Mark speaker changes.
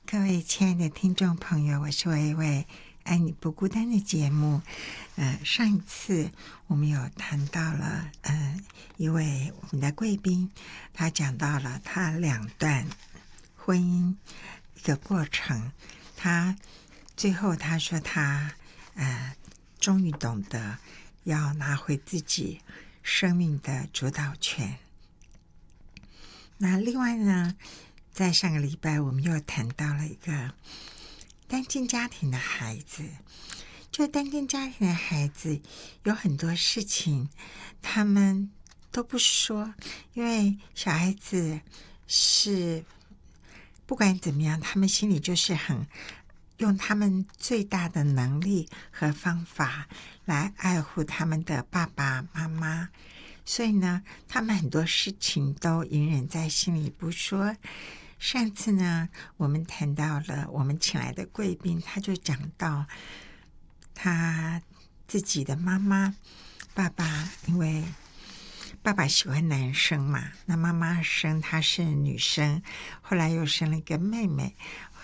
Speaker 1: 各位亲爱的听众朋友，我是薇薇，爱你不孤单的节目。上一次我们有谈到了一位我们的贵宾，他讲到了他2段婚姻一个过程，他最后他说他终于懂得要拿回自己生命的主导权。那另外呢，在上个礼拜我们又谈到了一个单亲家庭的孩子，就单亲家庭的孩子有很多事情他们都不说，因为小孩子是不管怎么样，他们心里就是很用他们最大的能力和方法来爱护他们的爸爸妈妈，所以呢，他们很多事情都隐忍在心里不说。上次呢，我们谈到了我们请来的贵宾，他就讲到他自己的妈妈、爸爸，因为爸爸喜欢男生嘛，那妈妈生她是女生，后来又生了一个妹妹，